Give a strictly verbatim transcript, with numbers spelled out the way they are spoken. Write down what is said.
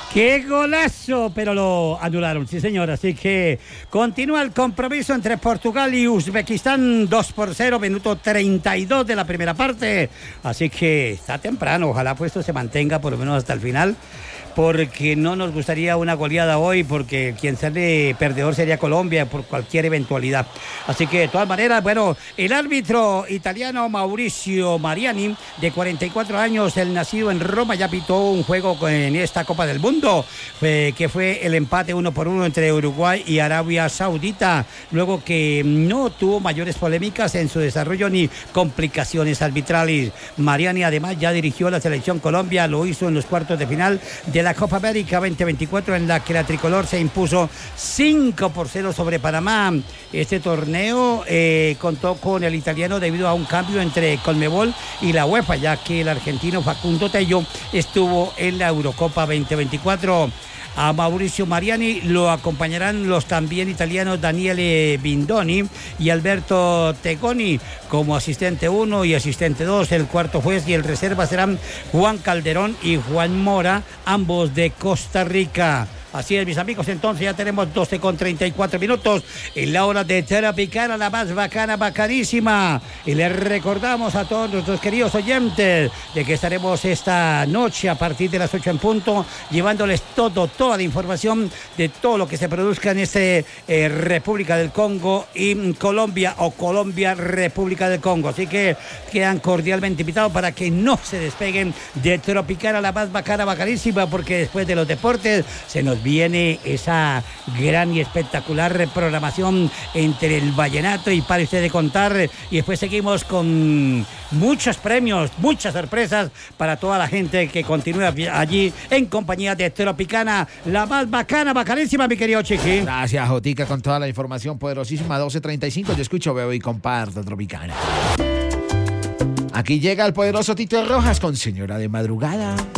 ¡Qué golazo! Pero lo anularon, sí señor. Así que continúa el compromiso entre Portugal y Uzbekistán. dos por cero, minuto treinta y dos de la primera parte. Así que está temprano. Ojalá pues esto se mantenga por lo menos hasta el final, porque no nos gustaría una goleada hoy, porque quien sale perdedor sería Colombia por cualquier eventualidad. Así que de todas maneras, bueno, el árbitro italiano Mauricio Mariani, de cuarenta y cuatro años, el nacido en Roma, ya pitó un juego en esta Copa del Mundo, eh, que fue el empate uno por uno entre Uruguay y Arabia Saudita, luego que no tuvo mayores polémicas en su desarrollo ni complicaciones arbitrales. Mariani además ya dirigió a la selección Colombia, lo hizo en los cuartos de final de la Copa América veinte veinticuatro, en la que la tricolor se impuso cinco por cero sobre Panamá. Este torneo eh, contó con el italiano debido a un cambio entre Conmebol y la UEFA, ya que el argentino Facundo Tello estuvo en la Eurocopa veinte veinticuatro. A Mauricio Mariani lo acompañarán los también italianos Daniele Bindoni y Alberto Tegoni como asistente uno y asistente dos. El cuarto juez y el reserva serán Juan Calderón y Juan Mora, ambos de Costa Rica. Así es, mis amigos, entonces ya tenemos doce con treinta y cuatro minutos en la hora de Tropicana, la más bacana, bacanísima. Y les recordamos a todos nuestros queridos oyentes de que estaremos esta noche a partir de las ocho en punto, llevándoles todo, toda la información de todo lo que se produzca en este eh, República del Congo y Colombia, o Colombia, República del Congo. Así que quedan cordialmente invitados para que no se despeguen de Tropicana, la más bacana, bacanísima, porque después de los deportes se nos viene esa gran y espectacular reprogramación entre el vallenato y pare usted de contar, y después seguimos con muchos premios, muchas sorpresas para toda la gente que continúa allí en compañía de Tropicana, la más bacana, bacanísima, mi querido Chiqui. Gracias, Jotica, con toda la información poderosísima. Doce treinta y cinco, yo escucho, veo y comparto Tropicana. Aquí llega el poderoso Tito Rojas con Señora de Madrugada.